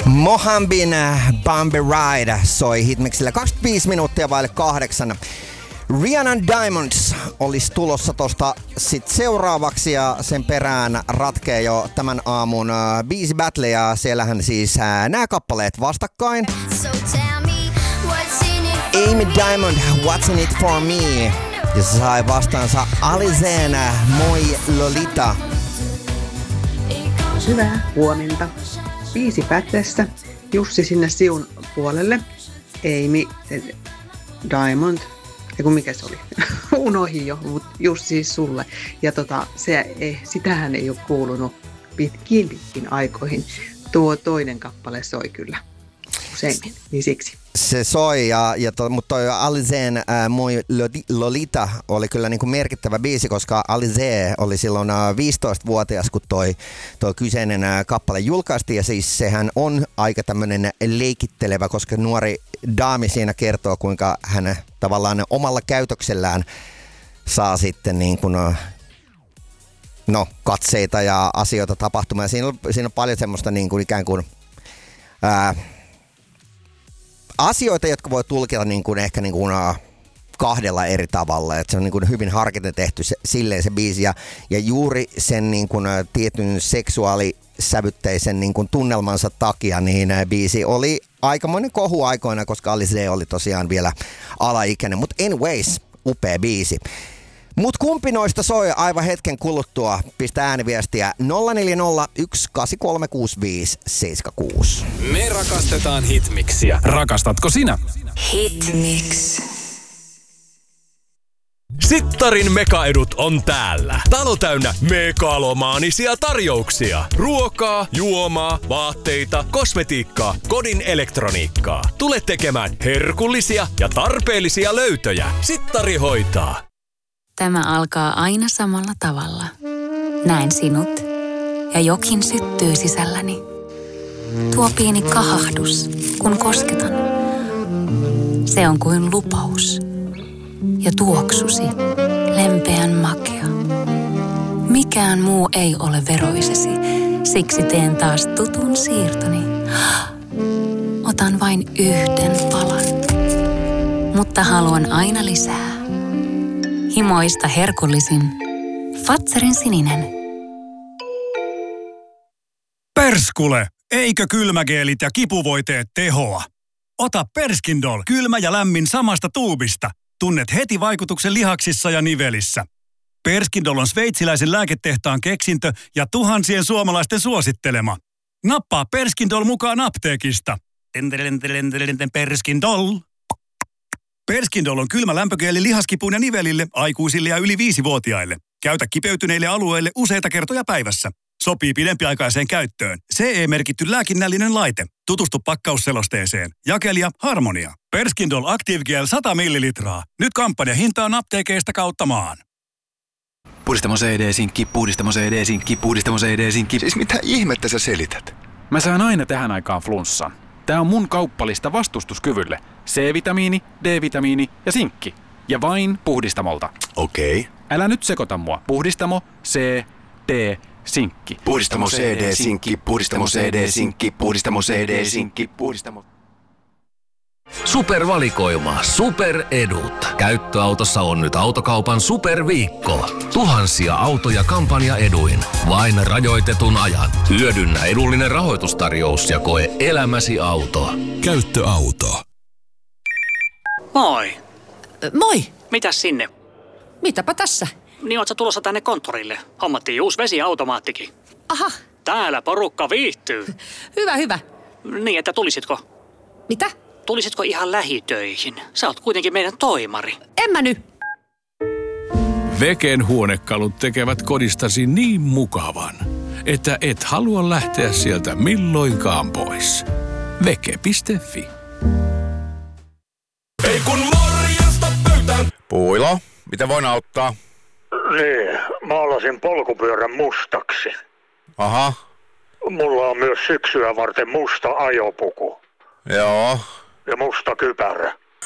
Mohambin Bumpy Ride soi hitmixillä 25 minuuttia vaille 8. Rihanna Diamonds olisi tulossa tosta sit seuraavaksi ja sen perään ratkee jo tämän aamun biisi battle ja siellähän siis nämä kappaleet vastakkain. Amy Diamond, What's in it for me? Ja se sai vastaansa Alizeen, Moi Lolita. Hyvää huomenta. Biisi battlestä. Jussi sinne Siun puolelle. Amy Diamond. Eiku mikä se oli? Unohin jo, mutta just siis sulle. Ja sitähän ei ole kuulunut pitkiin aikoihin. Tuo toinen kappale soi kyllä useimmin, niin siksi. Se soi, mutta toi Alizeen Moi Lolita oli kyllä niin kuin merkittävä biisi, koska Alizé oli silloin 15-vuotias, kun toi kyseinen kappale julkaistiin. Ja siis sehän on aika tämmöinen leikittelevä, koska nuori daami siinä kertoo, kuinka hän tavallaan omalla käytöksellään saa sitten niin kuin, katseita ja asioita tapahtumaan. Siinä on paljon semmoista niin kuin ikään kuin asioita, jotka voi tulkita niin kuin ehkä niin kuin kahdella eri tavalla. Et se on niin kuin hyvin harkiten tehty silleen se biisi ja juuri sen niin kuin tietyn seksuaalisävytteisen niin kuin tunnelmansa takia niin biisi oli aikamoinen kohu aikoina, koska Alizé oli tosiaan vielä alaikäinen. Mutta anyways, upea biisi. Mut kumpi noista soi aivan hetken kuluttua? Pistä ääniviestiä 040 18365 76. Me rakastetaan hitmixiä. Rakastatko sinä? Hitmix. Sittarin mekaedut on täällä. Talo täynnä megalomaanisia tarjouksia. Ruokaa, juomaa, vaatteita, kosmetiikkaa, kodin elektroniikkaa. Tule tekemään herkullisia ja tarpeellisia löytöjä. Sittari hoitaa. Tämä alkaa aina samalla tavalla. Näen sinut ja jokin syttyy sisälläni. Tuo pieni kahahdus, kun kosketan. Se on kuin lupaus. Ja tuoksusi, lempeän makea. Mikään muu ei ole veroisesi, siksi teen taas tutun siirtoni. Otan vain yhden palan, mutta haluan aina lisää. Himoista herkullisin. Fatserin sininen. Perskule! Eikö kylmägeelit ja kipuvoiteet tehoa? Ota Perskindol kylmä ja lämmin samasta tuubista. Tunnet heti vaikutuksen lihaksissa ja nivelissä. Perskindol on sveitsiläisen lääketehtaan keksintö ja tuhansien suomalaisten suosittelema. Nappaa Perskindol mukaan apteekista. Perskindol. Perskindol on kylmä lämpögeeli lihaskipuun ja nivelille, aikuisille ja yli 5-vuotiaille. Käytä kipeytyneille alueille useita kertoja päivässä. Sopii pidempiaikaiseen käyttöön. CE-merkitty lääkinnällinen laite. Tutustu pakkausselosteeseen. Jakelija Harmonia. Perskindol Active Gel 100 millilitraa. Nyt kampanjahintaan apteekeista kautta maan. Puhdistamo CD-sinkki, puhdistamo CD-sinkki, puhdistamo CD-sinkki. Siis mitä ihmettä sä selität? Mä saan aina tähän aikaan flunssan. Tää on mun kauppalista vastustuskyvylle. C-vitamiini, D-vitamiini ja sinkki. Ja vain Puhdistamolta. Okei. Älä nyt sekoita mua. Puhdistamo, C, D, sinkki. Puhdistamo CD-sinkki, puhdistamo CD-sinkki, puhdistamo CD-sinkki, puhdistamo... Supervalikoima, superedut. Käyttöautossa on nyt Autokaupan superviikko. Tuhansia autoja kampanjaeduin. Vain rajoitetun ajan. Hyödynnä edullinen rahoitustarjous ja koe elämäsi auto. Käyttöauto. Moi. Moi. Mitäs sinne? Mitäpä tässä? Niin oot sä tulossa tänne konttorille? Hommattiin uusi vesiautomaattikin. Aha. Täällä porukka viihtyy. Hyvä. Niin, että tulisitko? Mitä? Tulisitko ihan lähitöihin? Sä oot kuitenkin meidän toimari. En mä nyt. Veken huonekalut tekevät kodistasi niin mukavan, että et halua lähteä sieltä milloinkaan pois. Veke.fi. Ei kun morjesta pöytään. Puilo, mitä voin auttaa? Niin, maalasin polkupyörän mustaksi. Aha. Mulla on myös syksyä varten musta ajopuku. Joo. Ja musta kypärä.